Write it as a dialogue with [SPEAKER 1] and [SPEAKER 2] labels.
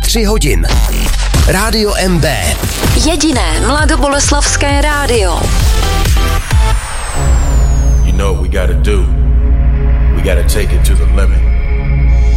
[SPEAKER 1] 23 hodin. Rádio MB.
[SPEAKER 2] Jediné mladoboleslavské rádio.
[SPEAKER 3] You know what we gotta do. We gotta take it to the limit.